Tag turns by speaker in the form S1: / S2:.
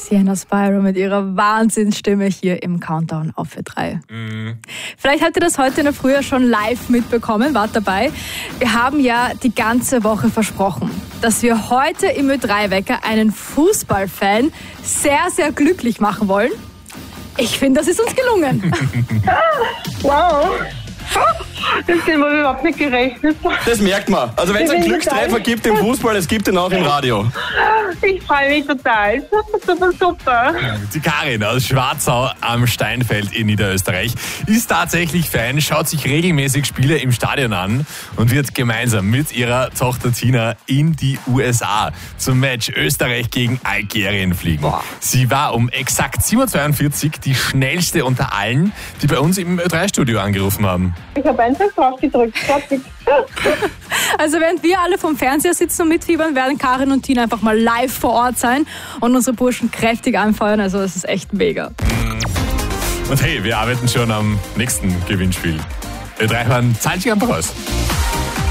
S1: Sienna Spyro mit ihrer Wahnsinnsstimme hier im Countdown auf Ö3. Vielleicht habt ihr das heute in der Früh schon live mitbekommen, wart dabei. Wir haben ja die ganze Woche versprochen, dass wir heute im Ö3-Wecker einen Fußballfan sehr, sehr glücklich machen wollen. Ich finde, das ist uns gelungen.
S2: Wow. Das haben wir überhaupt nicht gerechnet.
S3: Das merkt man. Also wenn es einen Glückstreffer gibt im Fußball, es gibt ihn auch im Radio.
S2: Ich freue mich total. Super.
S4: Die Karin aus Schwarzau am Steinfeld in Niederösterreich ist tatsächlich Fan, schaut sich regelmäßig Spiele im Stadion an und wird gemeinsam mit ihrer Tochter Tina in die USA zum Match Österreich gegen Algerien fliegen. Sie war um exakt 7.42 Uhr die schnellste unter allen, die bei uns im Ö3-Studio angerufen haben.
S2: Ich habe einfach drauf gedrückt.
S1: Also während wir alle vom Fernseher sitzen und mitfiebern, werden Karin und Tina einfach mal live vor Ort sein und unsere Burschen kräftig anfeuern. Also das ist echt mega.
S4: Und hey, wir arbeiten schon am nächsten Gewinnspiel. Ö3 zahlt sich einfach aus.